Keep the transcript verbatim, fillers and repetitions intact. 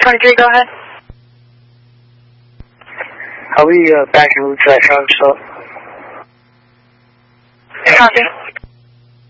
twenty-three, go ahead. Are we uh, back in route to that truck stop? Copy.